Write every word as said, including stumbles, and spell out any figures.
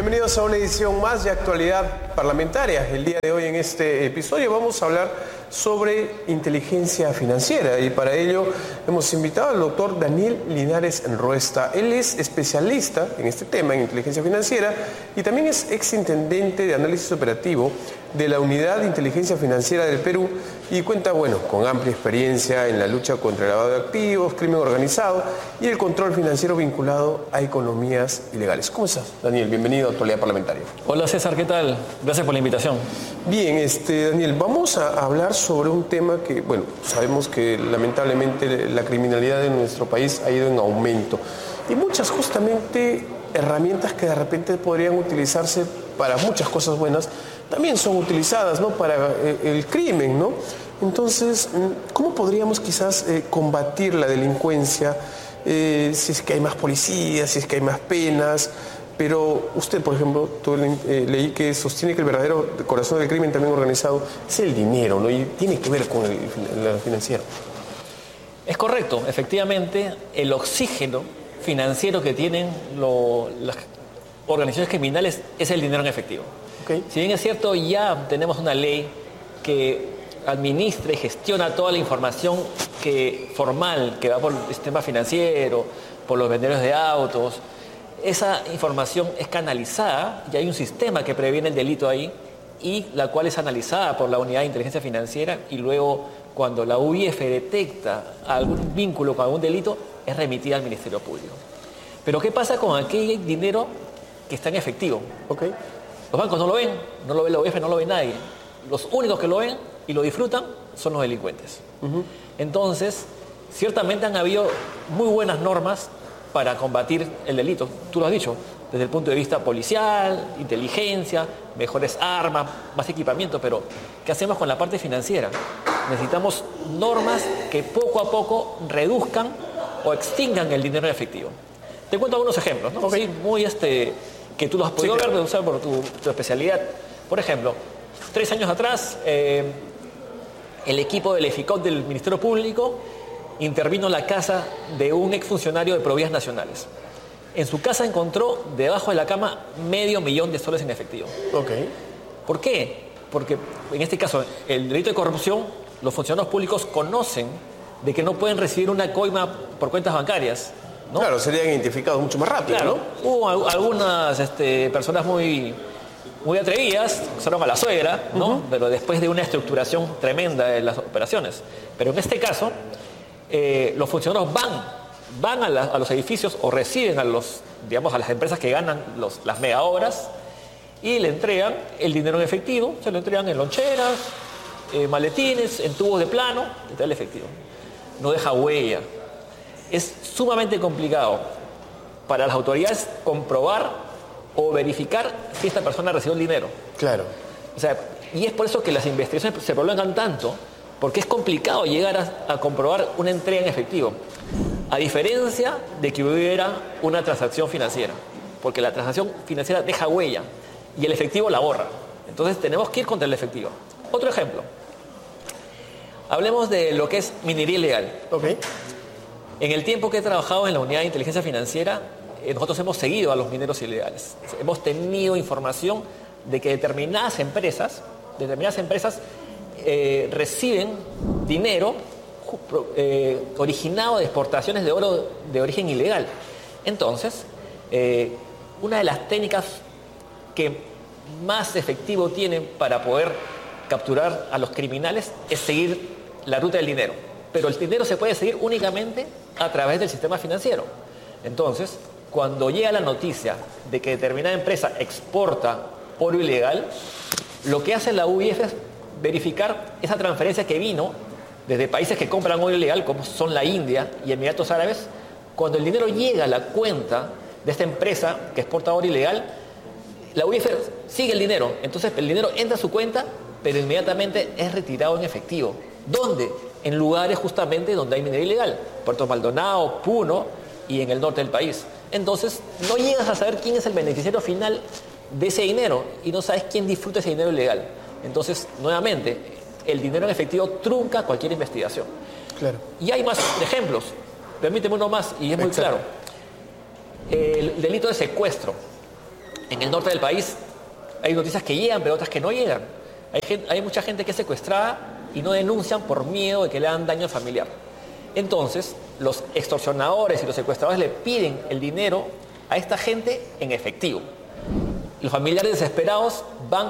Bienvenidos a una edición más de Actualidad Parlamentaria. El día de hoy, en este episodio, vamos a hablar sobre inteligencia financiera y para ello hemos invitado al doctor Daniel Linares Ruesta. Él es especialista en este tema, en inteligencia financiera, y también es exintendente de análisis operativo de la Unidad de Inteligencia Financiera del Perú y cuenta, bueno, con amplia experiencia en la lucha contra el lavado de activos, crimen organizado y el control financiero vinculado a economías ilegales. ¿Cómo estás, Daniel? Bienvenido a Actualidad Parlamentaria. Hola, César, ¿qué tal? Gracias por la invitación. Bien, este, Daniel, vamos a hablar sobre un tema que, bueno, sabemos que lamentablemente la criminalidad en nuestro país ha ido en aumento y muchas justamente herramientas que de repente podrían utilizarse para muchas cosas buenas también son utilizadas, ¿no?, para eh, el crimen, ¿no? Entonces, ¿cómo podríamos quizás eh, combatir la delincuencia? Eh, si es que hay más policías, si es que hay más penas. Pero usted, por ejemplo, tú, eh, leí que sostiene que el verdadero corazón del crimen también organizado es el dinero, ¿no? Y tiene que ver con el, el financiero. Es correcto, efectivamente, el oxígeno financiero que tienen lo, las organizaciones criminales es el dinero en efectivo. Okay. Si bien es cierto, ya tenemos una ley que administra y gestiona toda la información que, formal que va por el sistema financiero, por los vendedores de autos. Esa información es canalizada y hay un sistema que previene el delito ahí y la cual es analizada por la Unidad de Inteligencia Financiera y luego cuando la U I F detecta algún vínculo con algún delito es remitida al Ministerio Público. Pero ¿qué pasa con aquel dinero que está en efectivo? Okay. Los bancos no lo ven, no lo ve la U I F, no lo ve nadie. Los únicos que lo ven y lo disfrutan son los delincuentes. Uh-huh. Entonces, ciertamente han habido muy buenas normas para combatir el delito. Tú lo has dicho, desde el punto de vista policial, inteligencia, mejores armas, más equipamiento, pero ¿qué hacemos con la parte financiera? Necesitamos normas que poco a poco reduzcan o extingan el dinero en efectivo. Te cuento algunos ejemplos, ¿no? Okay. Sí, muy este, que tú los has podido sí, ver, claro. Usar por tu, tu especialidad. Por ejemplo, tres años atrás, eh, el equipo del EFICOT del Ministerio Público intervino en la casa de un exfuncionario de Provías Nacionales. En su casa encontró debajo de la cama medio millón de soles en efectivo. Okay. ¿Por qué? Porque en este caso, el delito de corrupción, los funcionarios públicos conocen de que no pueden recibir una coima por cuentas bancarias, ¿no? Claro, serían identificados mucho más rápido, claro, ¿no? Hubo algunas este, personas muy, muy atrevidas, usaron a la suegra, ¿no? Uh-huh. Pero después de una estructuración tremenda de las operaciones. Pero en este caso, Eh, los funcionarios van, van a, la, a los edificios o reciben a los, digamos, a las empresas que ganan los, las mega obras y le entregan el dinero en efectivo, se lo entregan en loncheras, eh, maletines, en tubos de plano, y tal efectivo. No deja huella. Es sumamente complicado para las autoridades comprobar o verificar si esta persona recibió el dinero. Claro. O sea, y es por eso que las investigaciones se prolongan tanto, porque es complicado llegar a, a comprobar una entrega en efectivo, a diferencia de que hubiera una transacción financiera, porque la transacción financiera deja huella y el efectivo la borra. Entonces tenemos que ir contra el efectivo. Otro ejemplo. Hablemos de lo que es minería ilegal. Okay. En el tiempo que he trabajado en la Unidad de Inteligencia Financiera, eh, nosotros hemos seguido a los mineros ilegales. Hemos tenido información de que determinadas empresas, determinadas empresas Eh, reciben dinero eh, originado de exportaciones de oro de origen ilegal. Entonces, eh, una de las técnicas que más efectivo tienen para poder capturar a los criminales es seguir la ruta del dinero. Pero el dinero se puede seguir únicamente a través del sistema financiero. Entonces, cuando llega la noticia de que determinada empresa exporta oro ilegal, lo que hace la U I F es verificar esa transferencia que vino desde países que compran oro ilegal, como son la India y Emiratos Árabes. Cuando el dinero llega a la cuenta de esta empresa que exporta oro ilegal, la U I F sigue el dinero. Entonces el dinero entra a su cuenta, pero inmediatamente es retirado en efectivo. ¿Dónde? En lugares justamente donde hay minería ilegal. Puerto Maldonado, Puno y en el norte del país. Entonces no llegas a saber quién es el beneficiario final de ese dinero y no sabes quién disfruta ese dinero ilegal. Entonces, nuevamente, el dinero en efectivo trunca cualquier investigación. Claro. Y hay más ejemplos. Permíteme uno más y es muy Exacto. claro. El delito de secuestro. En el norte del país hay noticias que llegan, pero otras que no llegan. Hay, gente, hay mucha gente que es secuestrada y no denuncian por miedo de que le hagan daño familiar. Entonces, los extorsionadores y los secuestradores le piden el dinero a esta gente en efectivo. Los familiares desesperados van